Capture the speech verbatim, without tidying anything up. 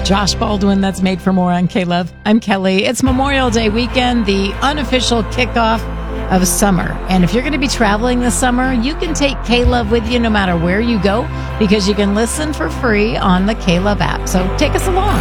Josh Baldwin, that's Made for More on K-Love. I'm Kelly. It's Memorial Day weekend, the unofficial kickoff of summer. And if you're going to be traveling this summer, you can take K-Love with you no matter where you go, because you can listen for free on the K-Love app. So take us along.